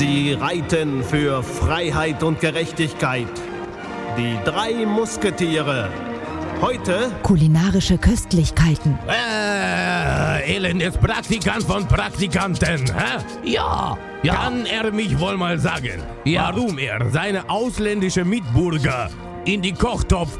Sie reiten für Freiheit und Gerechtigkeit. Die 3 Musketiere. Heute Kulinarische Köstlichkeiten. Elendes Praktikant von Praktikanten, hä? Ja. Kann er mich wohl mal sagen, warum er seine ausländische Mitbürger in die Kochtopf